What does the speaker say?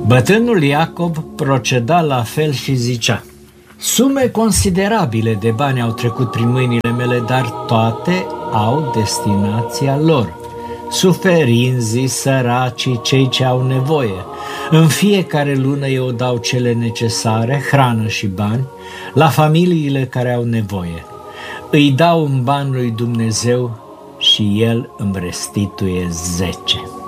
Bătrânul Iacob proceda la fel și zicea: sume considerabile de bani au trecut prin mâinile mele, dar toate au destinația lor. Suferinzii, săracii, cei ce au nevoie. În fiecare lună eu dau cele necesare, hrană și bani, la familiile care au nevoie. Îi dau un ban lui Dumnezeu și El îmi restituie 10.